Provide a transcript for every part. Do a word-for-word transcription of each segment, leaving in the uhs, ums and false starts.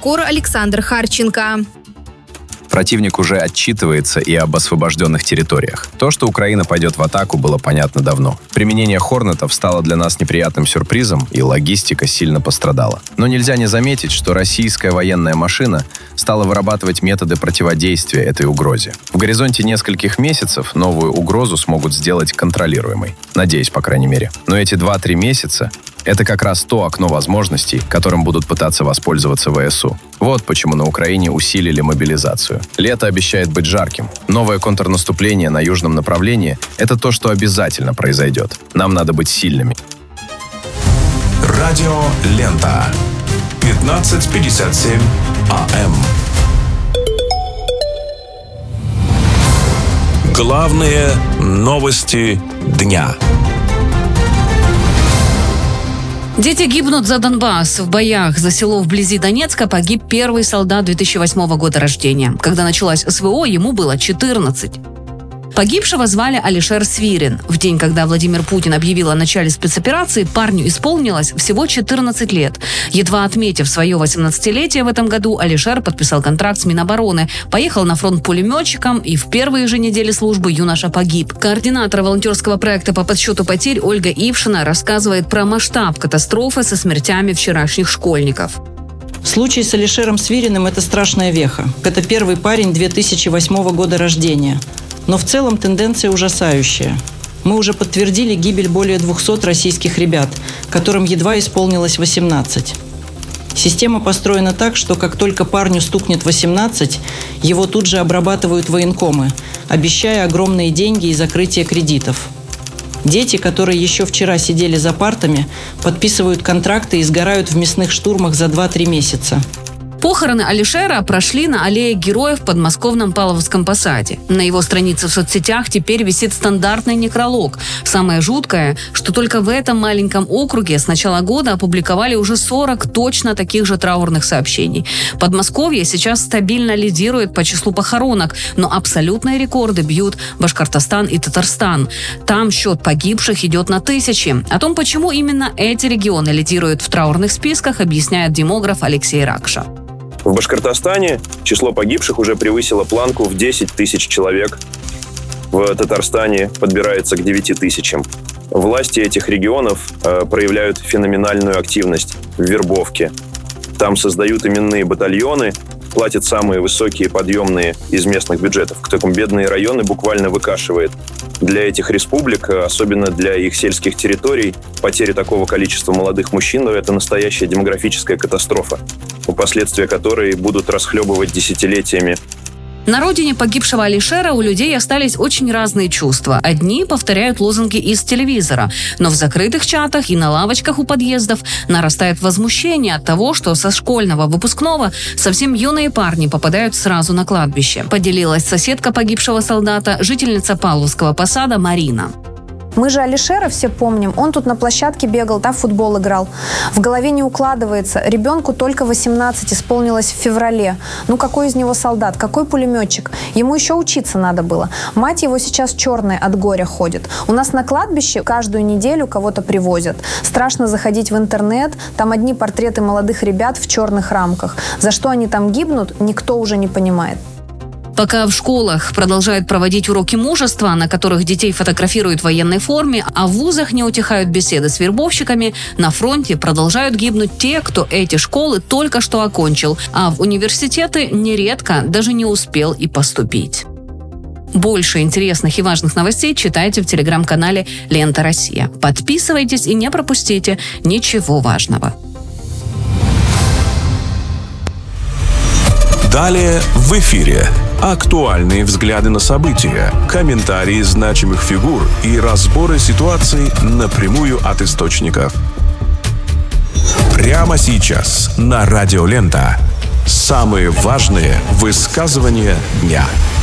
военкор Александр Харченко. Противник уже отчитывается и об освобожденных территориях. То, что Украина пойдет в атаку, было понятно давно. Применение «Хорнетов» стало для нас неприятным сюрпризом, и логистика сильно пострадала. Но нельзя не заметить, что российская военная машина стала вырабатывать методы противодействия этой угрозе. В горизонте нескольких месяцев новую угрозу смогут сделать контролируемой. Надеюсь, по крайней мере. Но эти два-три месяца — это как раз то окно возможностей, которым будут пытаться воспользоваться ВСУ. Вот почему на Украине усилили мобилизацию. Лето обещает быть жарким. Новое контрнаступление на южном направлении — это то, что обязательно произойдет. Нам надо быть сильными. Радио Лента. пятнадцать пятьдесят семь АМ. Главные новости дня. Дети гибнут за Донбасс. В боях за село вблизи Донецка погиб первый солдат две тысячи восьмого года рождения. Когда началась СВО, ему было четырнадцать. Погибшего звали Алишер Свирин. В день, когда Владимир Путин объявил о начале спецоперации, парню исполнилось всего четырнадцать лет. Едва отметив свое восемнадцатилетие в этом году, Алишер подписал контракт с Минобороны, поехал на фронт пулеметчиком, и в первые же недели службы юноша погиб. Координатор волонтерского проекта по подсчету потерь Ольга Ившина рассказывает про масштаб катастрофы со смертями вчерашних школьников. Случай с Алишером Свириным – это страшная веха. Это первый парень две тысячи восьмого года рождения. Но в целом тенденция ужасающая. Мы уже подтвердили гибель более двухсот российских ребят, которым едва исполнилось восемнадцать. Система построена так, что как только парню стукнет восемнадцать, его тут же обрабатывают военкомы, обещая огромные деньги и закрытие кредитов. Дети, которые еще вчера сидели за партами, подписывают контракты и сгорают в мясных штурмах за два-три месяца. Похороны Алишера прошли на аллее Героев в подмосковном Павловском посаде. На его странице в соцсетях теперь висит стандартный некролог. Самое жуткое, что только в этом маленьком округе с начала года опубликовали уже сорок точно таких же траурных сообщений. Подмосковье сейчас стабильно лидирует по числу похоронок, но абсолютные рекорды бьют Башкортостан и Татарстан. Там счет погибших идет на тысячи. О том, почему именно эти регионы лидируют в траурных списках, объясняет демограф Алексей Ракша. В Башкортостане число погибших уже превысило планку в десять тысяч человек. В Татарстане подбирается к девяти тысячам. Власти этих регионов э, проявляют феноменальную активность в вербовке. Там создают именные батальоны, платят самые высокие подъемные из местных бюджетов. К такому бедные районы буквально выкашивает. Для этих республик, особенно для их сельских территорий, потеря такого количества молодых мужчин – это настоящая демографическая катастрофа, последствия которой будут расхлебывать десятилетиями. На родине погибшего Алишера у людей остались очень разные чувства. Одни повторяют лозунги из телевизора, но в закрытых чатах и на лавочках у подъездов нарастает возмущение от того, что со школьного выпускного совсем юные парни попадают сразу на кладбище. Поделилась соседка погибшего солдата, жительница Павловского посада Марина. Мы же Алишера все помним. Он тут на площадке бегал, там в футбол играл. В голове не укладывается. Ребенку только восемнадцать исполнилось в феврале. Ну какой из него солдат? Какой пулеметчик? Ему еще учиться надо было. Мать его сейчас черная от горя ходит. У нас на кладбище каждую неделю кого-то привозят. Страшно заходить в интернет. Там одни портреты молодых ребят в черных рамках. За что они там гибнут, никто уже не понимает. Пока в школах продолжают проводить уроки мужества, на которых детей фотографируют в военной форме, а в вузах не утихают беседы с вербовщиками, на фронте продолжают гибнуть те, кто эти школы только что окончил, а в университеты нередко даже не успел и поступить. Больше интересных и важных новостей читайте в телеграм-канале «Лента Россия». Подписывайтесь и не пропустите ничего важного. Далее в эфире актуальные взгляды на события, комментарии значимых фигур и разборы ситуаций напрямую от источников. Прямо сейчас на Радио Лента самые важные высказывания дня.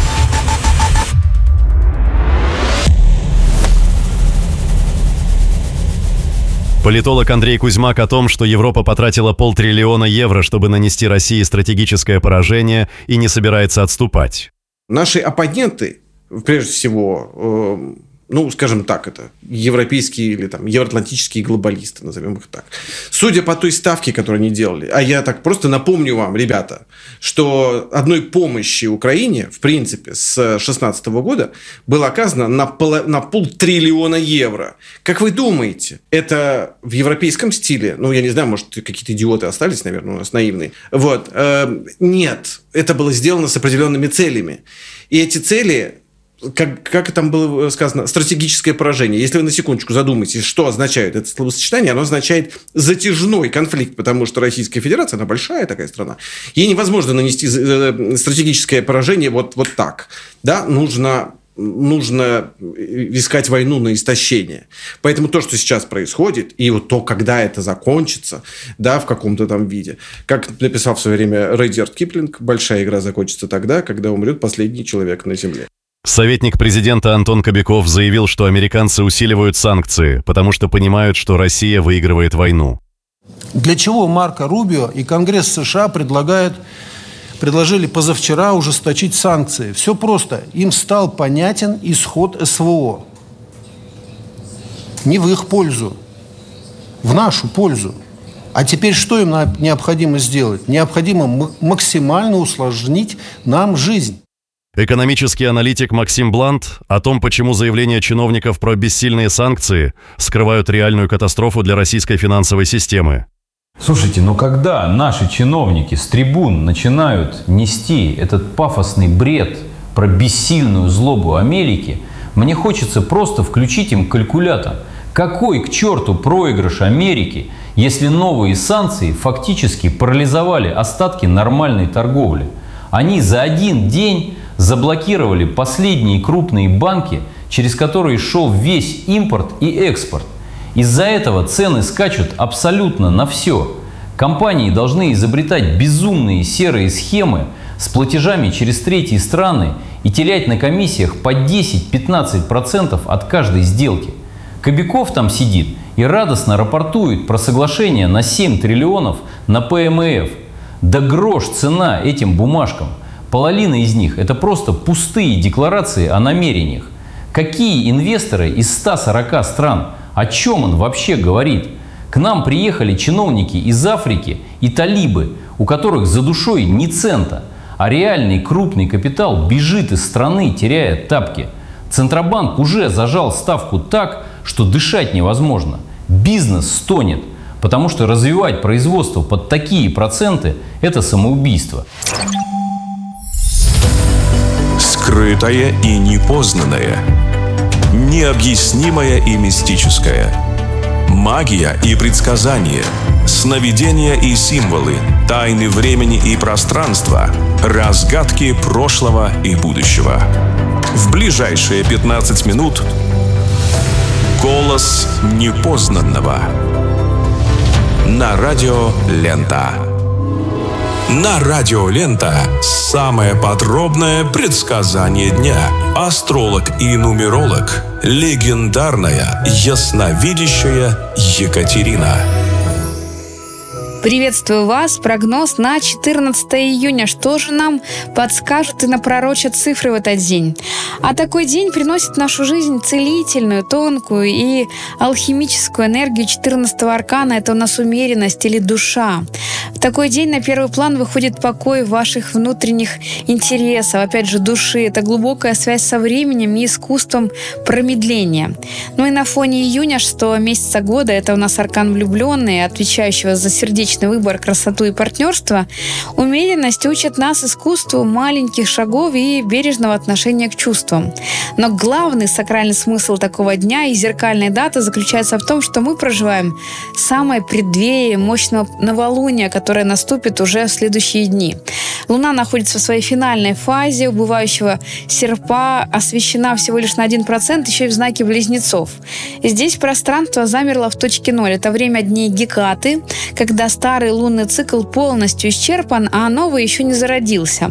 Политолог Андрей Кузьмак о том, что Европа потратила полтриллиона евро, чтобы нанести России стратегическое поражение и не собирается отступать. Наши оппоненты, прежде всего, Ну, скажем так, это европейские или там евроатлантические глобалисты, назовем их так. Судя по той ставке, которую они делали, а я так просто напомню вам, ребята, что одной помощи Украине, в принципе, с две тысячи шестнадцатого года было оказано на, пол, на полтриллиона евро. Как вы думаете, это в европейском стиле? Ну, я не знаю, может, какие-то идиоты остались, наверное, у нас наивные. Вот. Нет, это было сделано с определенными целями. И эти цели... Как, как там было сказано, стратегическое поражение. Если вы на секундочку задумаетесь, что означает это словосочетание, оно означает затяжной конфликт, потому что Российская Федерация, она большая такая страна, ей невозможно нанести стратегическое поражение вот, вот так. Да? Нужно, нужно искать войну на истощение. Поэтому то, что сейчас происходит, и вот то, когда это закончится, да, в каком-то там виде, как написал в свое время Редьярд Киплинг, большая игра закончится тогда, когда умрет последний человек на Земле. Советник президента Антон Кобяков заявил, что американцы усиливают санкции, потому что понимают, что Россия выигрывает войну. Для чего Марко Рубио и Конгресс США предлагают, предложили позавчера ужесточить санкции? Все просто. Им стал понятен исход СВО. Не в их пользу, в нашу пользу. А теперь что им необходимо сделать? Необходимо максимально усложнить нам жизнь. Экономический аналитик Максим Блант о том, почему заявления чиновников про бессильные санкции скрывают реальную катастрофу для российской финансовой системы. Слушайте, ну когда наши чиновники с трибун начинают нести этот пафосный бред про бессильную злобу Америки, мне хочется просто включить им калькулятор. Какой к черту проигрыш Америки, если новые санкции фактически парализовали остатки нормальной торговли? Они за один день заблокировали последние крупные банки, через которые шел весь импорт и экспорт. Из-за этого цены скачут абсолютно на все. Компании должны изобретать безумные серые схемы с платежами через третьи страны и терять на комиссиях по десять-пятнадцать процентов от каждой сделки. Кобяков там сидит и радостно рапортует про соглашение на семь триллионов на Пэ Эм Эф. Да грош цена этим бумажкам. Половина из них – это просто пустые декларации о намерениях. Какие инвесторы из ста сорока стран? О чем он вообще говорит? К нам приехали чиновники из Африки и талибы, у которых за душой ни цента, а реальный крупный капитал бежит из страны, теряя тапки. Центробанк уже зажал ставку так, что дышать невозможно. Бизнес стонет, потому что развивать производство под такие проценты – это самоубийство. Скрытое и непознанное, необъяснимое и мистическое, магия и предсказания, сновидения и символы, тайны времени и пространства, разгадки прошлого и будущего. В ближайшие пятнадцать минут голос непознанного на радио Лента. На радио Лента самое подробное предсказание дня. Астролог и нумеролог, легендарная ясновидящая Екатерина. Приветствую вас. Прогноз на четырнадцатое июня. Что же нам подскажут и напророчат цифры в этот день? А такой день приносит в нашу жизнь целительную, тонкую и алхимическую энергию четырнадцатого аркана. Это у нас умеренность или душа. В такой день на первый план выходит покой ваших внутренних интересов, опять же, души. Это глубокая связь со временем и искусством промедления. Ну и на фоне июня, шестого месяца года, это у нас аркан влюбленный, отвечающего за сердечный выбор, красоту и партнерство. Умеренность учит нас искусству маленьких шагов и бережного отношения к чувствам. Но главный сакральный смысл такого дня и зеркальной даты заключается в том, что мы проживаем самое преддверие мощного новолуния, которое наступит уже в следующие дни. Луна находится в своей финальной фазе убывающего серпа, освещена всего лишь на один процент, еще и в знаке Близнецов. И здесь пространство замерло в точке ноль. Это время дней Гекаты, когда старый лунный цикл полностью исчерпан, а новый еще не зародился.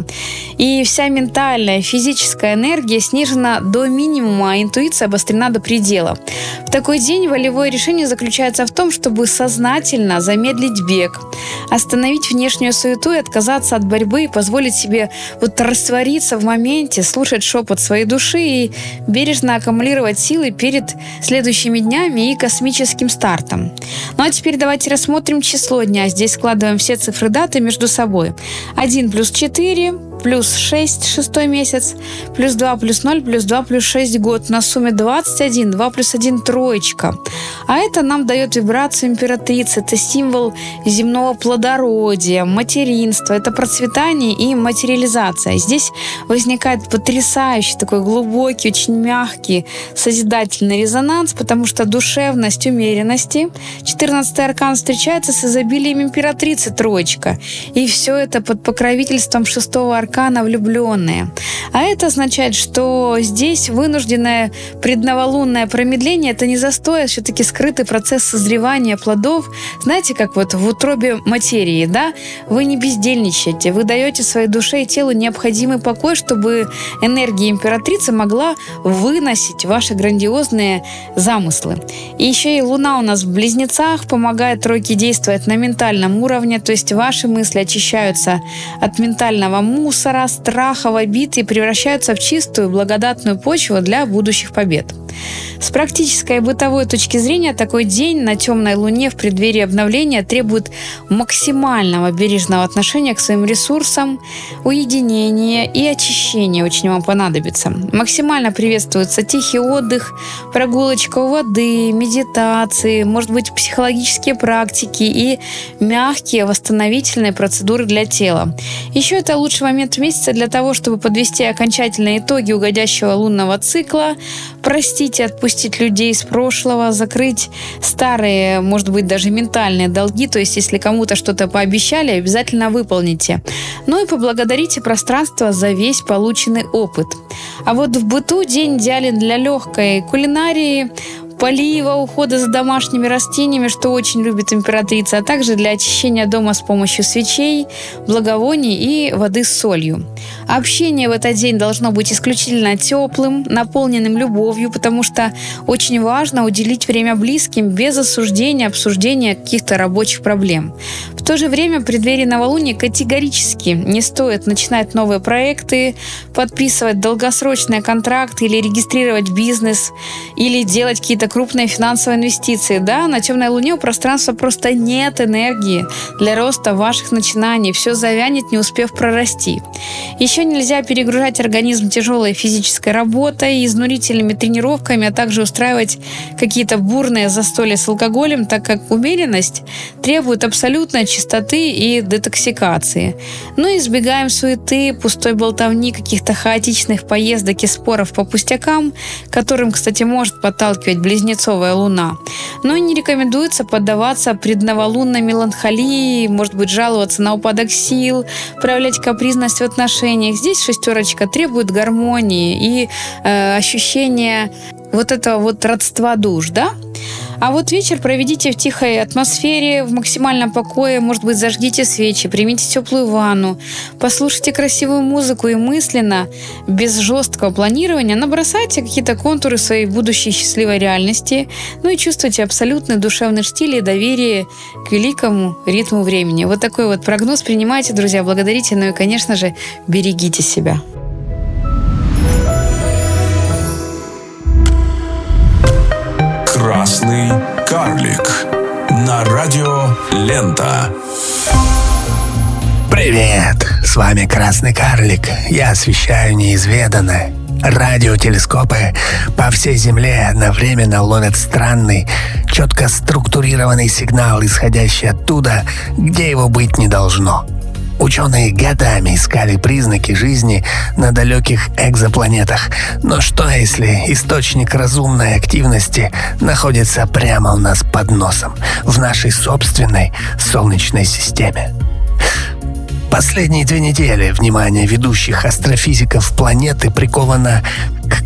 И вся ментальная, физическая энергия снижена до минимума, а интуиция обострена до предела. В такой день волевое решение заключается в том, чтобы сознательно замедлить бег, остановить внешнюю суету и отказаться от борьбы и позволить себе вот раствориться в моменте, слушать шепот своей души и бережно аккумулировать силы перед следующими днями и космическим стартом. Ну а теперь давайте рассмотрим число дня. Здесь складываем все цифры даты между собой. один плюс четыре, плюс шесть, шестой месяц, плюс два плюс ноль, плюс два плюс шесть год. На сумме двадцать один, два плюс один троечка. А это нам дает вибрацию императрицы. Это символ земного плодородия, материнства, это процветание и материализация. Здесь возникает потрясающий, такой глубокий, очень мягкий, созидательный резонанс, потому что душевность умеренности. четырнадцатый аркан встречается с изобилием императрицы троечка. И все это под покровительством шестого аркана влюбленные. А это означает, что здесь вынужденное предноволунное промедление – это не застой, а все-таки скрытый процесс созревания плодов. Знаете, как вот в утробе материи, да? Вы не бездельничаете, вы даете своей душе и телу необходимый покой, чтобы энергия императрицы могла выносить ваши грандиозные замыслы. И еще и Луна у нас в Близнецах помогает тройке действовать на ментальном уровне, то есть ваши мысли очищаются от ментального мусора, страхов, обид и превращаются в чистую, благодатную почву для будущих побед. С практической и бытовой точки зрения такой день на темной Луне в преддверии обновления требует максимального бережного отношения к своим ресурсам, уединения и очищения очень вам понадобится. Максимально приветствуется тихий отдых, прогулочка у воды, медитации, может быть, психологические практики и мягкие восстановительные процедуры для тела. Еще это лучший момент месяца для того, чтобы подвести окончательные итоги угодящего лунного цикла, простить и отпустить людей из прошлого, закрыть старые, может быть, даже ментальные долги, то есть если кому-то что-то пообещали, обязательно выполните. Ну и поблагодарите пространство за весь полученный опыт. А вот в быту день идеален для легкой кулинарии, полива, ухода за домашними растениями, что очень любит императрица, а также для очищения дома с помощью свечей, благовоний и воды с солью. Общение в этот день должно быть исключительно теплым, наполненным любовью, потому что очень важно уделить время близким без осуждения, обсуждения каких-то рабочих проблем. В то же время в преддверии новолуния категорически не стоит начинать новые проекты, подписывать долгосрочные контракты или регистрировать бизнес, или делать какие-то крупные финансовые инвестиции. Да, на темной Луне у пространства просто нет энергии для роста ваших начинаний. Все завянет, не успев прорасти. Еще нельзя перегружать организм тяжелой физической работой, изнурительными тренировками, а также устраивать какие-то бурные застолья с алкоголем, так как умеренность требует абсолютной чистоты и детоксикации. Ну и избегаем суеты, пустой болтовни, каких-то хаотичных поездок и споров по пустякам, которым, кстати, может подталкивать близнецовая Луна. Но не рекомендуется поддаваться предноволунной меланхолии, может быть, жаловаться на упадок сил, проявлять капризность в отношениях. Здесь шестерочка требует гармонии и э, ощущения вот этого вот родства душ, да? А вот вечер проведите в тихой атмосфере, в максимальном покое, может быть, зажгите свечи, примите теплую ванну, послушайте красивую музыку и мысленно, без жесткого планирования, набросайте какие-то контуры своей будущей счастливой реальности, ну и чувствуйте абсолютный душевный штиль и доверие к великому ритму времени. Вот такой вот прогноз принимайте, друзья, благодарите, ну и, конечно же, берегите себя. Красный карлик на радио Лента. Привет, с вами Красный карлик. Я освещаю неизведанное. Радиотелескопы по всей Земле одновременно ловят странный, четко структурированный сигнал, исходящий оттуда, где его быть не должно. Ученые годами искали признаки жизни на далеких экзопланетах. Но что, если источник разумной активности находится прямо у нас под носом, в нашей собственной Солнечной системе? Последние две недели внимание ведущих астрофизиков планеты приковано к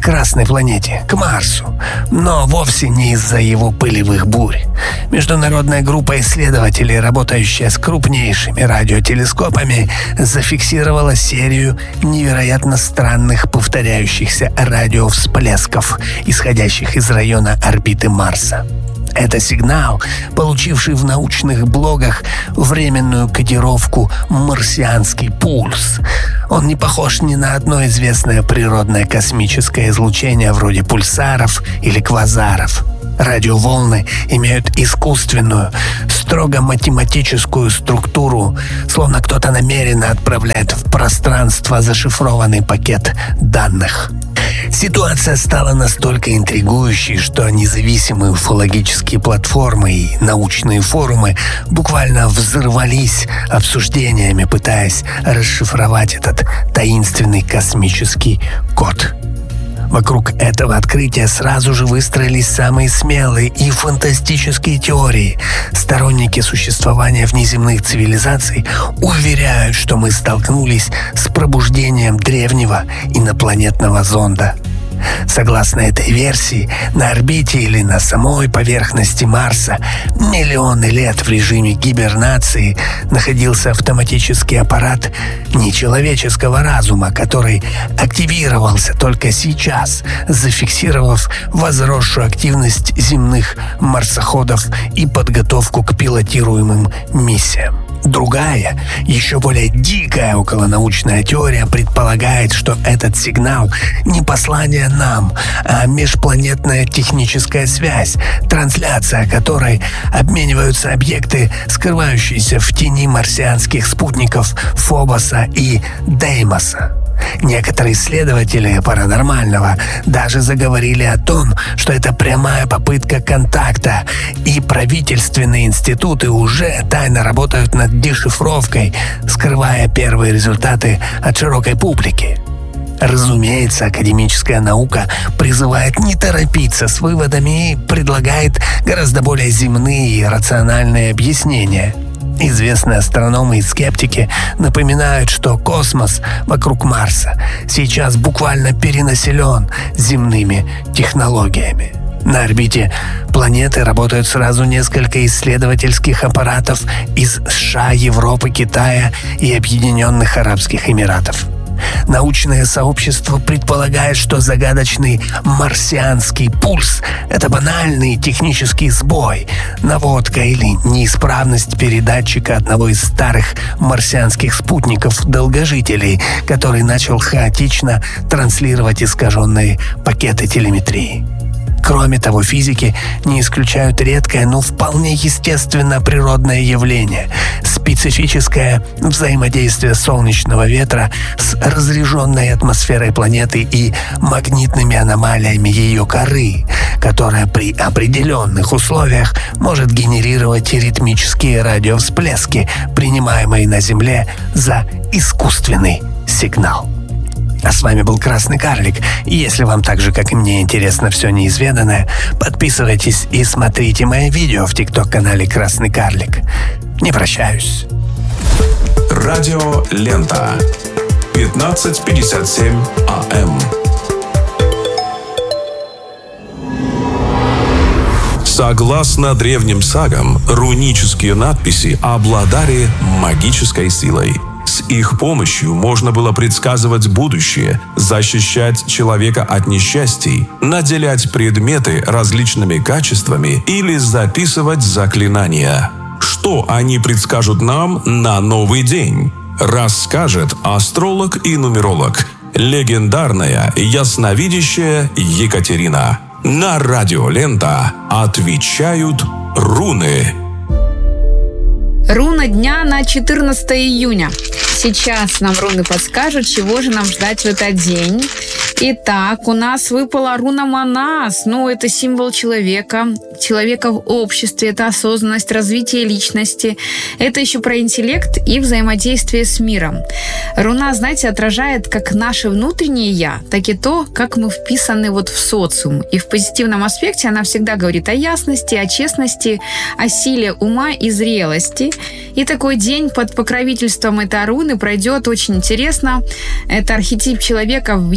Красной планете, к Марсу, но вовсе не из-за его пылевых бурь. Международная группа исследователей, работающая с крупнейшими радиотелескопами, зафиксировала серию невероятно странных повторяющихся радиовсплесков, исходящих из района орбиты Марса. Это сигнал, получивший в научных блогах временную кодировку «марсианский пульс». Он не похож ни на одно известное природное космическое излучение вроде пульсаров или квазаров. Радиоволны имеют искусственную, строго математическую структуру, словно кто-то намеренно отправляет в пространство зашифрованный пакет данных. Ситуация стала настолько интригующей, что независимые уфологические платформы и научные форумы буквально взорвались обсуждениями, пытаясь расшифровать этот таинственный космический код. Вокруг этого открытия сразу же выстроились самые смелые и фантастические теории. Сторонники существования внеземных цивилизаций уверяют, что мы столкнулись с пробуждением древнего инопланетного зонда. Согласно этой версии, на орбите или на самой поверхности Марса миллионы лет в режиме гибернации находился автоматический аппарат нечеловеческого разума, который активировался только сейчас, зафиксировав возросшую активность земных марсоходов и подготовку к пилотируемым миссиям. Другая, еще более дикая околонаучная теория предполагает, что этот сигнал не послание нам, а межпланетная техническая связь, трансляция которой обмениваются объекты, скрывающиеся в тени марсианских спутников Фобоса и Деймоса. Некоторые исследователи паранормального даже заговорили о том, что это прямая попытка контакта, и правительственные институты уже тайно работают над дешифровкой, скрывая первые результаты от широкой публики. Разумеется, академическая наука призывает не торопиться с выводами и предлагает гораздо более земные и рациональные объяснения. Известные астрономы и скептики напоминают, что космос вокруг Марса сейчас буквально перенаселен земными технологиями. На орбите планеты работают сразу несколько исследовательских аппаратов из США, Европы, Китая и Объединенных Арабских Эмиратов. Научное сообщество предполагает, что загадочный марсианский пульс – это банальный технический сбой, наводка или неисправность передатчика одного из старых марсианских спутников-долгожителей, который начал хаотично транслировать искаженные пакеты телеметрии. Кроме того, физики не исключают редкое, но вполне естественно природное явление – специфическое взаимодействие солнечного ветра с разряженной атмосферой планеты и магнитными аномалиями ее коры, которая при определенных условиях может генерировать ритмические радиовсплески, принимаемые на Земле за искусственный сигнал. А с вами был Красный Карлик. И если вам так же, как и мне, интересно все неизведанное, подписывайтесь и смотрите мои видео в ТикТок-канале Красный Карлик. Не прощаюсь. Радио Лента. пятнадцать пятьдесят семь АМ. Согласно древним сагам, рунические надписи обладали магической силой. С их помощью можно было предсказывать будущее, защищать человека от несчастий, наделять предметы различными качествами или записывать заклинания. Что они предскажут нам на новый день? Расскажет астролог и нумеролог, легендарная ясновидящая Екатерина. На Радио Лента отвечают руны. Руна дня на четырнадцатое июня. Сейчас нам руны подскажут, чего же нам ждать в этот день. Итак, у нас выпала руна Манас. Ну, это символ человека. Человека в обществе. Это осознанность, развитие личности. Это еще про интеллект и взаимодействие с миром. Руна, знаете, отражает как наше внутреннее «я», так и то, как мы вписаны вот в социум. И в позитивном аспекте она всегда говорит о ясности, о честности, о силе ума и зрелости. И такой день под покровительством этой руны пройдет очень интересно. Это архетип человека в его самом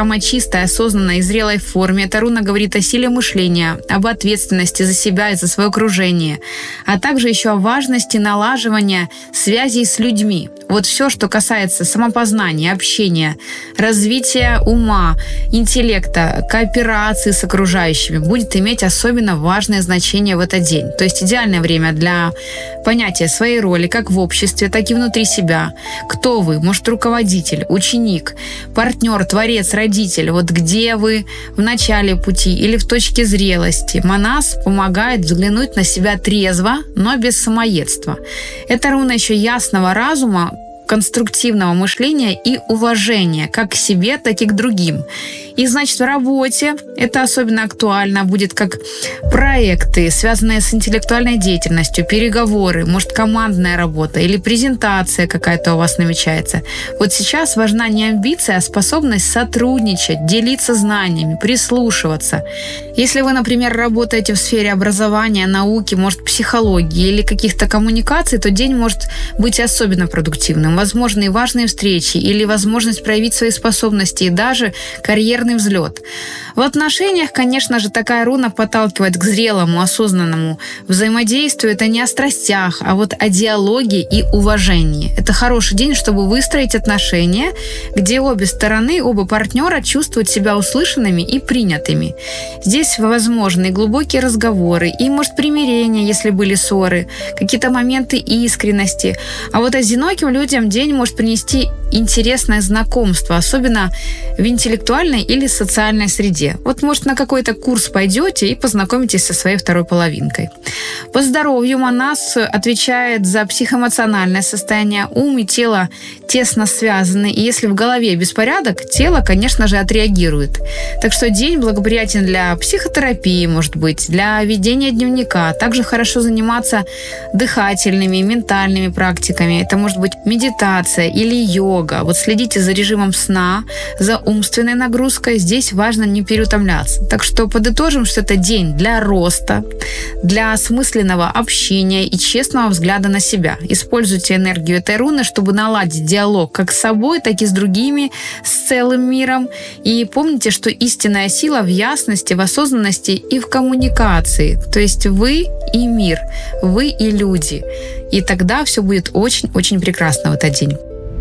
самой чистой, осознанной и зрелой форме. Эта руна говорит о силе мышления, об ответственности за себя и за свое окружение, а также еще о важности налаживания связей с людьми. Вот все, что касается самопознания, общения, развития ума, интеллекта, кооперации с окружающими, будет иметь особенно важное значение в этот день. То есть идеальное время для понятия своей роли как в обществе, так и внутри себя. Кто вы? Может, руководитель, ученик, партнер, творец, родитель. Вот где вы в начале пути или в точке зрелости. Манас помогает взглянуть на себя трезво, но без самоедства. Это руна еще ясного разума, конструктивного мышления и уважения как к себе, так и к другим. И, значит, в работе это особенно актуально будет как проекты, связанные с интеллектуальной деятельностью, переговоры, может, командная работа или презентация какая-то у вас намечается. Вот сейчас важна не амбиция, а способность сотрудничать, делиться знаниями, прислушиваться. Если вы, например, работаете в сфере образования, науки, может, психологии или каких-то коммуникаций, то день может быть особенно продуктивным. Возможны и важные встречи или возможность проявить свои способности и даже карьерный взлет. В отношениях, конечно же, такая руна подталкивает к зрелому, осознанному взаимодействию. Это не о страстях, а вот о диалоге и уважении. Это хороший день, чтобы выстроить отношения, где обе стороны, оба партнера чувствуют себя услышанными и принятыми. Здесь возможны глубокие разговоры и, может, примирение, если были ссоры, какие-то моменты искренности. А вот одиноким людям день может принести интересное знакомство, особенно в интеллектуальной или социальной среде. Вот, может, на какой-то курс пойдете и познакомитесь со своей второй половинкой. По здоровью Манас отвечает за психоэмоциональное состояние. Ум и тело тесно связаны, и если в голове беспорядок, тело, конечно же, отреагирует. Так что день благоприятен для психотерапии, может быть, для ведения дневника. Также хорошо заниматься дыхательными, ментальными практиками. Это может быть медитация или йога. Вот следите за режимом сна, за умственной нагрузкой. Здесь важно не переутомляться. Так что подытожим, что это день для роста, для осмысленного общения и честного взгляда на себя. Используйте энергию этой руны, чтобы наладить диалог как с собой, так и с другими, с целым миром. И помните, что истинная сила в ясности, в осознанности и в коммуникации. То есть вы и мир, вы и люди. И тогда все будет очень-очень прекрасно в этот день.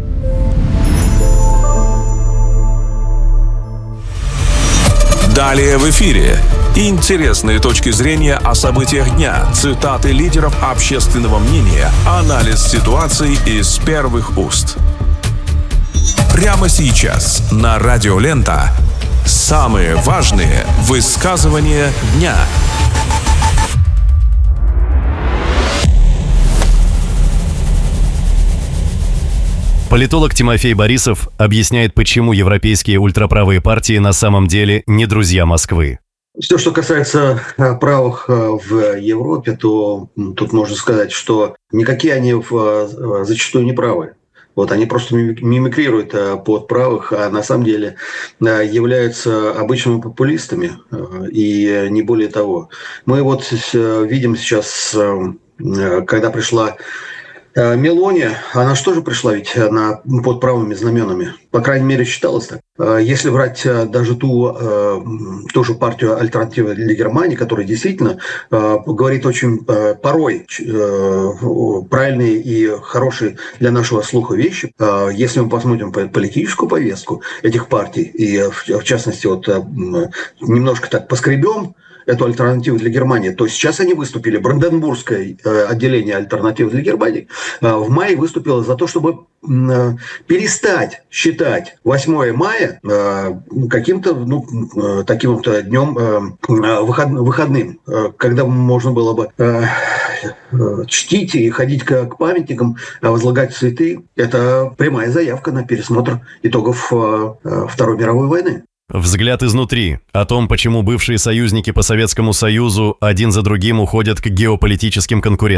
Далее в эфире интересные точки зрения о событиях дня, цитаты лидеров общественного мнения, анализ ситуации из первых уст. Прямо сейчас на Радио Лента самые важные высказывания дня. Политолог Тимофей Борисов объясняет, почему европейские ультраправые партии на самом деле не друзья Москвы. Все, что касается правых в Европе, то тут можно сказать, что никакие они зачастую не правы. Вот они просто мимикрируют под правых, а на самом деле являются обычными популистами, и не более того. Мы вот видим сейчас, когда пришла Мелони, она что же пришла ведь на, под правыми знаменами? По крайней мере, считалось так. Если брать даже ту, ту же партию «Альтернатива для Германии», которая действительно говорит очень порой правильные и хорошие для нашего слуха вещи, если мы посмотрим политическую повестку этих партий, и в частности вот немножко так поскребем эту альтернативу для Германии, то сейчас они выступили, Бранденбургское отделение альтернативы для Германии в мае выступило за то, чтобы перестать считать восьмое мая каким-то ну, таким вот днем выходным, когда можно было бы чтить и ходить к памятникам, возлагать цветы. Это прямая заявка на пересмотр итогов Второй мировой войны. Взгляд изнутри о том, почему бывшие союзники по Советскому Союзу один за другим уходят к геополитическим конкурентам.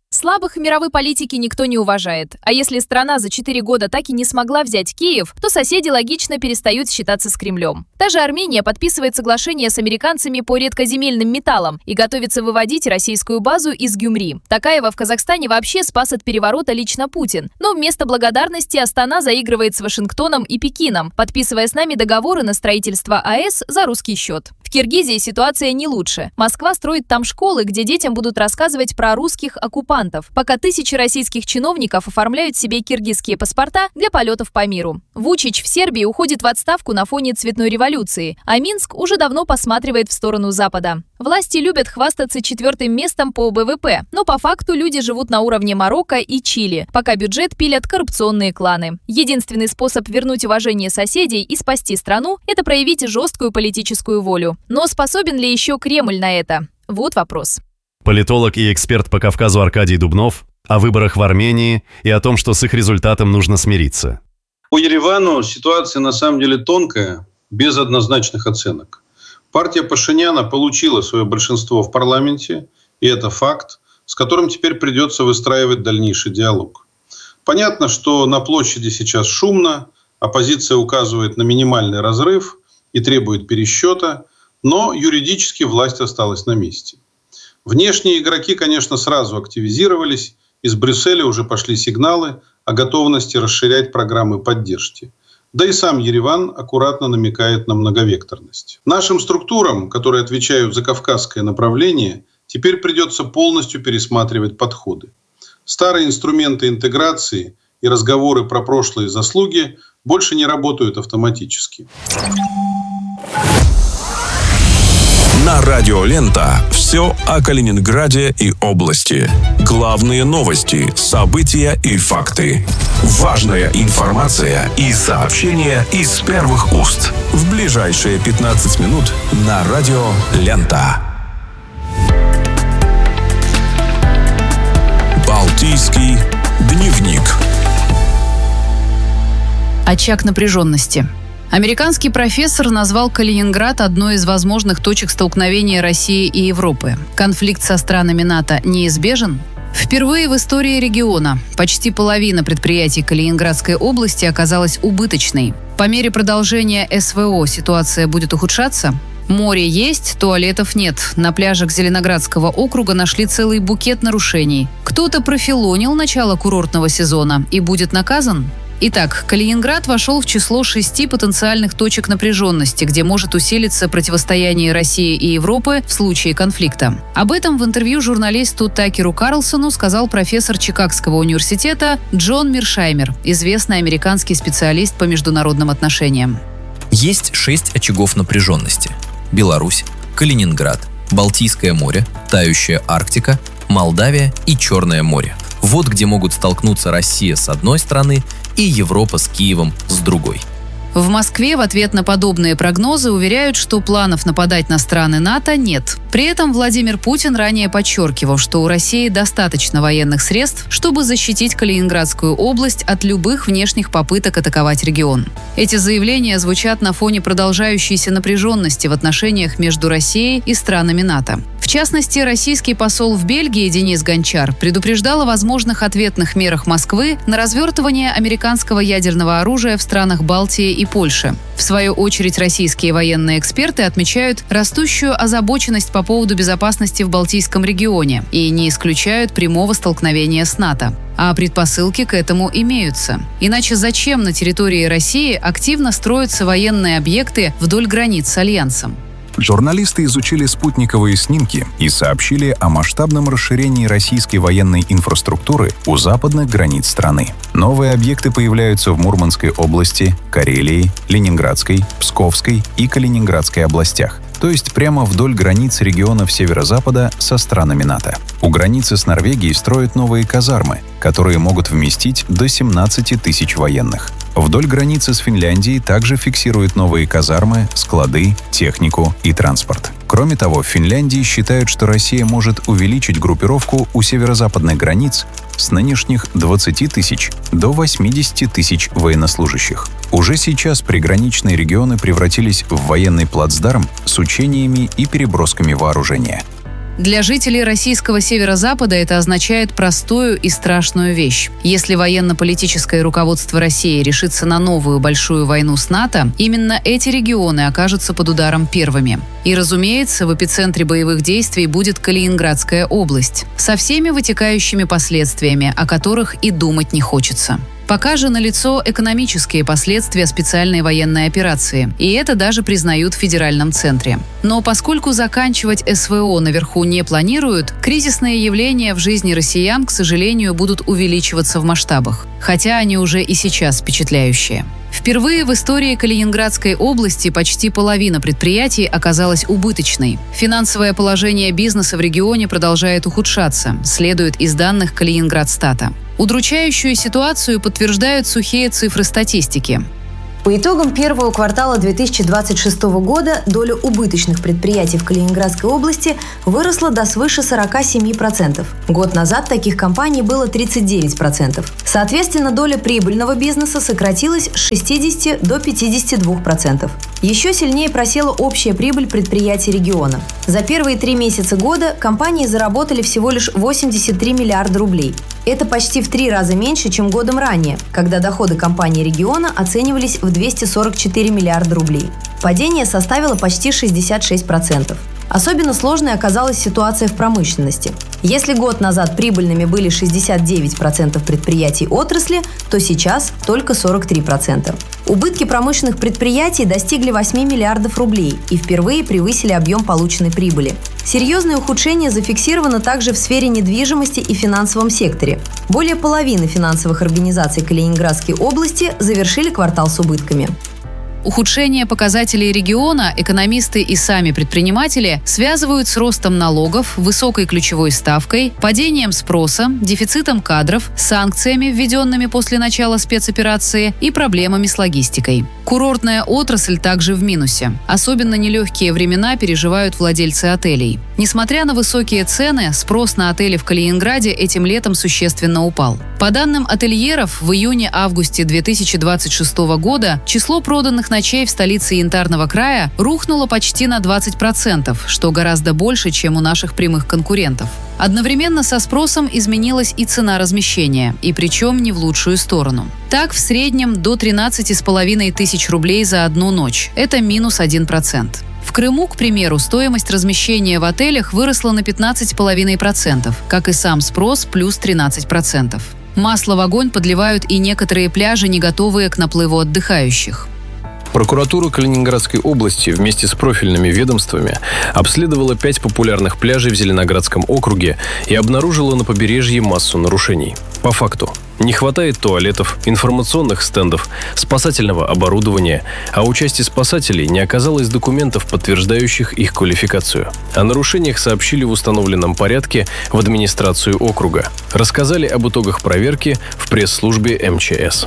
Слабых в мировой политике никто не уважает. А если страна за четыре года так и не смогла взять Киев, то соседи логично перестают считаться с Кремлем. Та же Армения подписывает соглашение с американцами по редкоземельным металлам и готовится выводить российскую базу из Гюмри. Токаева в Казахстане вообще спас от переворота лично Путин. Но вместо благодарности Астана заигрывает с Вашингтоном и Пекином, подписывая с нами договоры на строительство АЭС за русский счет. В Киргизии ситуация не лучше. Москва строит там школы, где детям будут рассказывать про русских оккупантов, пока тысячи российских чиновников оформляют себе киргизские паспорта для полетов по миру. Вучич в Сербии уходит в отставку на фоне цветной революции, а Минск уже давно посматривает в сторону Запада. Власти любят хвастаться четвертым местом по бэ вэ пэ, но по факту люди живут на уровне Марокко и Чили, пока бюджет пилят коррупционные кланы. Единственный способ вернуть уважение соседей и спасти страну – это проявить жесткую политическую волю. Но способен ли еще Кремль на это? Вот вопрос. Политолог и эксперт по Кавказу Аркадий Дубнов о выборах в Армении и о том, что с их результатом нужно смириться. По Еревану ситуация на самом деле тонкая, без однозначных оценок. Партия Пашиняна получила свое большинство в парламенте, и это факт, с которым теперь придется выстраивать дальнейший диалог. Понятно, что на площади сейчас шумно, оппозиция указывает на минимальный разрыв и требует пересчета, но юридически власть осталась на месте. Внешние игроки, конечно, сразу активизировались, из Брюсселя уже пошли сигналы о готовности расширять программы поддержки. Да и сам Ереван аккуратно намекает на многовекторность. Нашим структурам, которые отвечают за кавказское направление, теперь придется полностью пересматривать подходы. Старые инструменты интеграции и разговоры про прошлые заслуги больше не работают автоматически. На радио «Лента» все о Калининграде и области. Главные новости, события и факты. Важная информация и сообщения из первых уст. В ближайшие пятнадцать минут на радио «Лента». Балтийский дневник. Очаг напряженности. Американский профессор назвал Калининград одной из возможных точек столкновения России и Европы. Конфликт со странами НАТО неизбежен? Впервые в истории региона почти половина предприятий Калининградской области оказалась убыточной. По мере продолжения эс вэ о ситуация будет ухудшаться? Море есть, туалетов нет. На пляжах Зеленоградского округа нашли целый букет нарушений. Кто-то профилонил начало курортного сезона и будет наказан? Итак, Калининград вошел в число шести потенциальных точек напряженности, где может усилиться противостояние России и Европы в случае конфликта. Об этом в интервью журналисту Такеру Карлсону сказал профессор Чикагского университета Джон Миршаймер, известный американский специалист по международным отношениям. Есть шесть очагов напряженности. Беларусь, Калининград, Балтийское море, тающая Арктика, Молдавия и Черное море. Вот где могут столкнуться Россия с одной стороны и Европа с Киевом с другой. В Москве в ответ на подобные прогнозы уверяют, что планов нападать на страны НАТО нет. При этом Владимир Путин ранее подчеркивал, что у России достаточно военных средств, чтобы защитить Калининградскую область от любых внешних попыток атаковать регион. Эти заявления звучат на фоне продолжающейся напряженности в отношениях между Россией и странами НАТО. В частности, российский посол в Бельгии Денис Гончар предупреждал о возможных ответных мерах Москвы на развертывание американского ядерного оружия в странах Балтии и Польши. В свою очередь, российские военные эксперты отмечают растущую озабоченность по поводу безопасности в Балтийском регионе и не исключают прямого столкновения с НАТО. А предпосылки к этому имеются. Иначе зачем на территории России активно строятся военные объекты вдоль границ с Альянсом? Журналисты изучили спутниковые снимки и сообщили о масштабном расширении российской военной инфраструктуры у западных границ страны. Новые объекты появляются в Мурманской области, Карелии, Ленинградской, Псковской и Калининградской областях, то есть прямо вдоль границ регионов северо-запада со странами НАТО. У границы с Норвегией строят новые казармы, которые могут вместить до семнадцати тысяч военных. Вдоль границы с Финляндией также фиксируют новые казармы, склады, технику и транспорт. Кроме того, в Финляндии считают, что Россия может увеличить группировку у северо-западных границ с нынешних двадцати тысяч до восьмидесяти тысяч военнослужащих. Уже сейчас приграничные регионы превратились в военный плацдарм с учениями и перебросками вооружения. Для жителей российского северо-запада это означает простую и страшную вещь. Если военно-политическое руководство России решится на новую большую войну с НАТО, именно эти регионы окажутся под ударом первыми. И, разумеется, в эпицентре боевых действий будет Калининградская область, со всеми вытекающими последствиями, о которых и думать не хочется. Пока же налицо экономические последствия специальной военной операции, и это даже признают в федеральном центре. Но поскольку заканчивать СВО наверху не планируют, кризисные явления в жизни россиян, к сожалению, будут увеличиваться в масштабах, хотя они уже и сейчас впечатляющие. Впервые в истории Калининградской области почти половина предприятий оказалась убыточной. Финансовое положение бизнеса в регионе продолжает ухудшаться, следует из данных Калининградстата. Удручающую ситуацию подтверждают сухие цифры статистики. По итогам первого квартала две тысячи двадцать шестого года доля убыточных предприятий в Калининградской области выросла до свыше сорок семь процентов. Год назад таких компаний было тридцать девять процентов. Соответственно, доля прибыльного бизнеса сократилась с шестидесяти до пятидесяти двух процентов. Еще сильнее просела общая прибыль предприятий региона. За первые три месяца года компании заработали всего лишь восемьдесят три миллиарда рублей. Это почти в три раза меньше, чем годом ранее, когда доходы компаний региона оценивались в двести сорок четыре миллиарда рублей. Падение составило почти шестьдесят шесть процентов. Особенно сложной оказалась ситуация в промышленности. Если год назад прибыльными были шестьдесят девять процентов предприятий отрасли, то сейчас только сорок три процента. Убытки промышленных предприятий достигли восьми миллиардов рублей и впервые превысили объем полученной прибыли. Серьезное ухудшение зафиксировано также в сфере недвижимости и финансовом секторе. Более половины финансовых организаций Калининградской области завершили квартал с убытками. Ухудшение показателей региона экономисты и сами предприниматели связывают с ростом налогов, высокой ключевой ставкой, падением спроса, дефицитом кадров, санкциями, введенными после начала спецоперации, и проблемами с логистикой. Курортная отрасль также в минусе. Особенно нелегкие времена переживают владельцы отелей. Несмотря на высокие цены, спрос на отели в Калининграде этим летом существенно упал. По данным ательеров, в июне-августе две тысячи двадцать шестого года число проданных ночей в столице Янтарного края рухнуло почти на двадцать процентов, что гораздо больше, чем у наших прямых конкурентов. Одновременно со спросом изменилась и цена размещения, и причем не в лучшую сторону. Так, в среднем до тринадцати с половиной тысяч рублей за одну ночь. Это минус один процент. В Крыму, к примеру, стоимость размещения в отелях выросла на пятнадцать с половиной процентов, как и сам спрос плюс тринадцать процентов. Масло в огонь подливают и некоторые пляжи, не готовые к наплыву отдыхающих. Прокуратура Калининградской области вместе с профильными ведомствами обследовала пять популярных пляжей в Зеленоградском округе и обнаружила на побережье массу нарушений. По факту. Не хватает туалетов, информационных стендов, спасательного оборудования, а у части спасателей не оказалось документов, подтверждающих их квалификацию. О нарушениях сообщили в установленном порядке в администрацию округа. Рассказали об итогах проверки в пресс-службе эм че эс.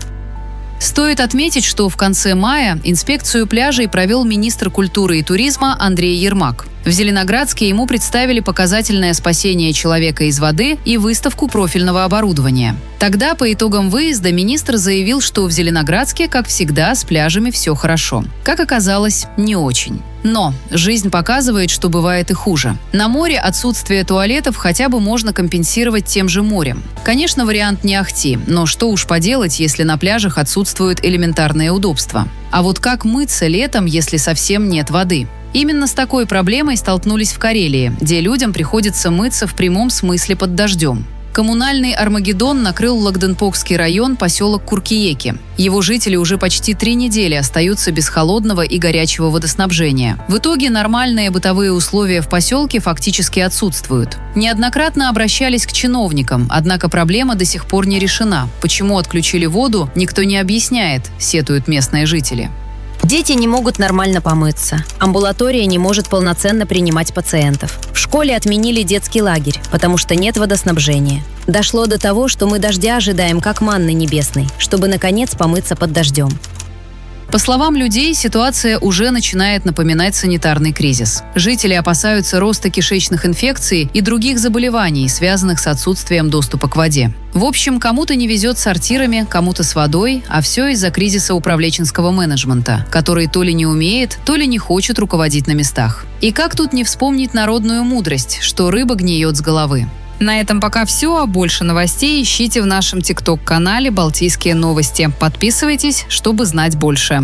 Стоит отметить, что в конце мая инспекцию пляжей провел министр культуры и туризма Андрей Ермак. В Зеленоградске ему представили показательное спасение человека из воды и выставку профильного оборудования. Тогда, по итогам выезда, министр заявил, что в Зеленоградске, как всегда, с пляжами все хорошо. Как оказалось, не очень. Но жизнь показывает, что бывает и хуже. На море отсутствие туалетов хотя бы можно компенсировать тем же морем. Конечно, вариант не ахти, но что уж поделать, если на пляжах отсутствуют элементарные удобства. А вот как мыться летом, если совсем нет воды? Именно с такой проблемой столкнулись в Карелии, где людям приходится мыться в прямом смысле под дождем. Коммунальный Армагеддон накрыл Лагденпокский район, поселок Куркиеки. Его жители уже почти три недели остаются без холодного и горячего водоснабжения. В итоге нормальные бытовые условия в поселке фактически отсутствуют. Неоднократно обращались к чиновникам, однако проблема до сих пор не решена. Почему отключили воду, никто не объясняет, сетуют местные жители. Дети не могут нормально помыться. Амбулатория не может полноценно принимать пациентов. В школе отменили детский лагерь, потому что нет водоснабжения. Дошло до того, что мы дождя ожидаем как манны небесной, чтобы наконец помыться под дождем. По словам людей, ситуация уже начинает напоминать санитарный кризис. Жители опасаются роста кишечных инфекций и других заболеваний, связанных с отсутствием доступа к воде. В общем, кому-то не везет с сортирами, кому-то с водой, а все из-за кризиса управленческого менеджмента, который то ли не умеет, то ли не хочет руководить на местах. И как тут не вспомнить народную мудрость, что рыба гниет с головы? На этом пока все, а больше новостей ищите в нашем ТикТок-канале «Балтийские новости». Подписывайтесь, чтобы знать больше.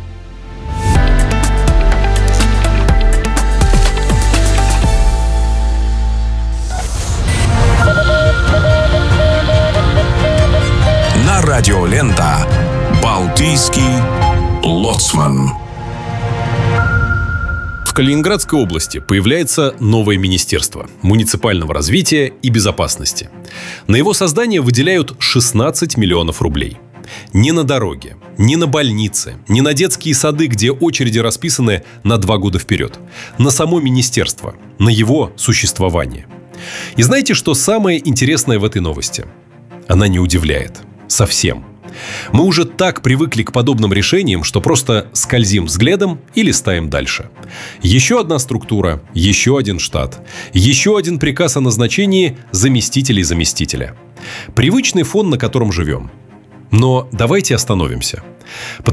На радио Лента «Балтийский лоцман». В Калининградской области появляется новое министерство муниципального развития и безопасности. На его создание выделяют шестнадцать миллионов рублей. Ни на дороге, ни на больницы, ни на детские сады, где очереди расписаны на два года вперед. На само министерство, на его существование. И знаете, что самое интересное в этой новости? Она не удивляет. Совсем. Мы уже так привыкли к подобным решениям, что просто скользим взглядом и листаем дальше. Еще одна структура, еще один штат, еще один приказ о назначении заместителей заместителя. Привычный фон, на котором живем. Но давайте остановимся.